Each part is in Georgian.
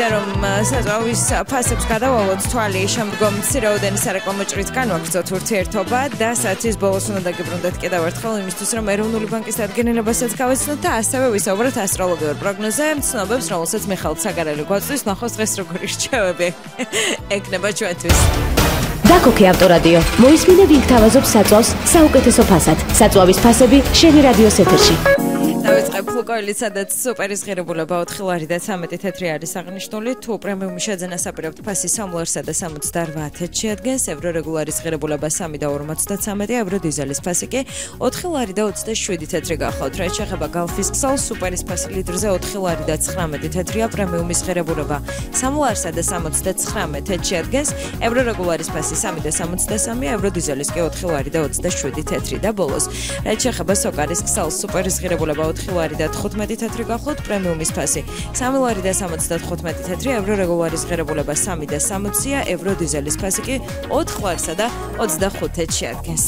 მინდა რომ საზღვავის ფასებს გადავალოთ თვალი შემდგომ ცირაოდენი სარეკლამო ჭრით განვაგრძოთ ურთიერთობა და საათის ბოლოს უნდა დაგიბრუნდეთ კიდევ ერთხელ იმისთვის რომ ეროვნული ბანკის დადგენილებასაც გავეცნოთ და ასევე ვისაუბროთ ასტროლოგიურ პროგნოზზე ცნობებს რომელსაც მიხეილ ცაგარელი გვაწვდის ნახოს დღეს როგორი რჩევები ეკნება ჩვენთვის დაკოქე ავტორადიო მოისმინე ვინ გთავაზობს საწვავს საუკეთესო ფასად საწვავის ფასები შენი რადიოს ეთერში დავიწყებ ფლუკოილით სადაც სუპერის ღირებულება 4 ლარი და 13 თეთრი არის აღნიშნული თუ პრემიუმი შეძენას აპირებთ ფასი 3 ლარსა და 78 შეადგენს ევრო რეგულარის ღირებულება 3 და 53 ევრო დიზელის ფასი კი 4 ლარი და 27 თეთრი გახლავთ რაც შეეხება გალფის ქსელს სუპერის ფასი ლიტრზე 4 ლარი და 19 თეთრია პრემიუმის ღირებულება 3 ლარსა და 79 შეადგენს ევრო რეგულარის ფასი 3 და 63 ევრო დიზელის კი 4 ლარი და 27 თეთრი და ბოლოს რაც შეეხება სოკარის ქსელს სუპერის ღირებულება 4 ლარი და 15 თეთრი გახლავთ პრემიუმის ფასი 3 ლარი და 75 თეთრი ევრო რეგულარის ღირებულება 3 და 60-ია ევრო დიზელის ფასი კი 4 ლარსა და 25 შეადგენს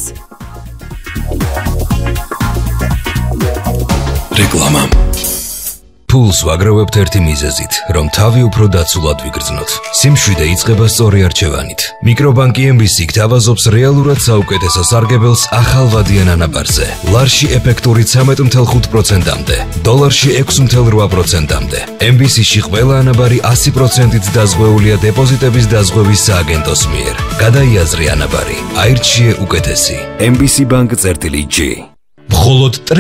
რეკლამა ფულს ვაგროვებთ ერთი მიზეზით, რომ თავი უფრო დაცულად ვიგრძნოთ. სიმშვიდე იწყება სწორი არჩევანით. მიკრობანკი MBC გთავაზობს რეალურად საუკეთესო სარგებელს ახალვადიან ანაბარზე. ლარში ეფექტური 13.5%-მდე, დოლარში 6.8%-მდე. MBC-ში ყველა ანაბარი 100%-ით დაზღვეულია დეპოზიტების დაზღვევის სააგენტოს მიერ. გადაიაზრე ანაბარი. აირჩიე უკეთესი. MBC Bank წერტილი G. მხოლოდ